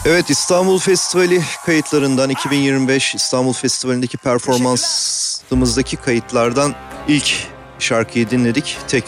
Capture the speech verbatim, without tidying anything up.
Evet, İstanbul Festivali kayıtlarından iki bin yirmi beş İstanbul Festivali'ndeki performansımızdaki kayıtlardan ilk şarkıyı dinledik. Tek